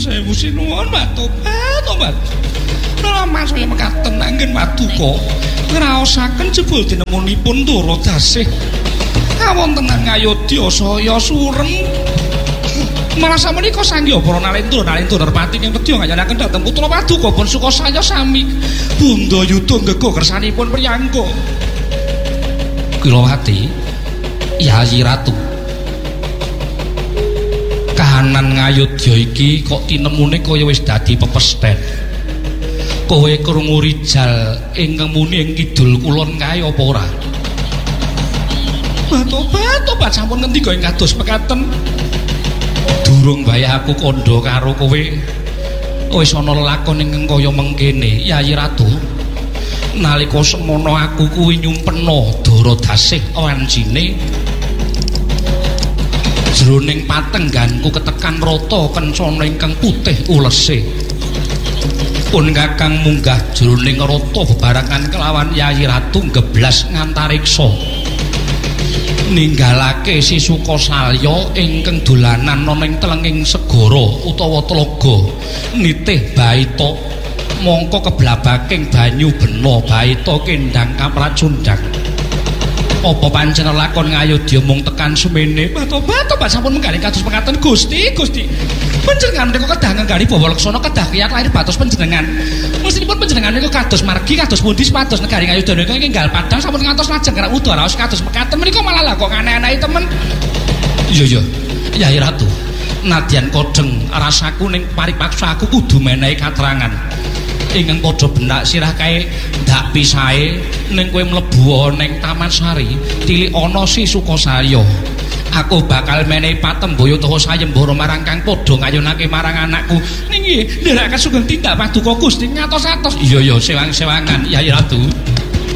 Sewu sinuwun tobat. Lama saya mekaten anggen Paduka. Ngraosaken jebul dinemunipun Ndara Dasih. Kawontenan Ngayodya saya surem. Marasa menika sangya para Nalendra Narpati ing wedya ngayanaken dhateng putra Paduka pun suka saya sami. Bunda Yudha ngego kersanipun priyangga. Kilawati, Yayi Ratu. Kahanan Ngayodya iki kok tinemune kaya wis dadi pepesthen. Kowe krungu rijal ingkang muni ing kidul kulon kae apa ora? Tobat sampun ngendika ing kados mekaten. Durung bae aku kandha karo kowe. Wis ana lelakon ingkang kaya mengkene, Yayi Ratu. Nalika semono aku kuwi nyumpena Ndara Dasih wancine. Jroning patengganku ketekan rata kencana ingkang putih ulese. Pun kakang munggah jroning rata bebarengan kelawan Yayi Ratu geblas ngantariksa. Ninggalake si Sukasalya ingkang dolanan ana ing telenging segara utawa tlaga nitih Baita mongko keblabaking banyu bena Baita kendang kapracundang. Apa pancen lakon Ngayodya mung tekan semene? Tobat sampun menggali kados mekaten Gusti. Panjenengan menika kedah nggali bawa leksana kedah kiyat lahir batos panjenengan. Mestinipun panjenengan menika kados margi kados pundi sepados negari Ngayodya menika enggal padhang sampun ngantos lajeng karo udara raos kados mekaten menika malah lah kok aneh-aneh temen. Iya. Yayi Ratu. Nadyan kodeng rasaku ning paripaksa aku kudu menehi katerangan. Ingkang padha benak sirah kae ndak pisahe ning kowe mlebu ning Taman Sari tilik ana si Sukasalya. Aku bakal menehi patemboyo utawa sayembara marang kang padha ngayunake marang anakku. Ning nggih nderekaken sugeng tindak Paduka Gusti ngatos-atos. Iya sewang-sewangan Yayi Ratu.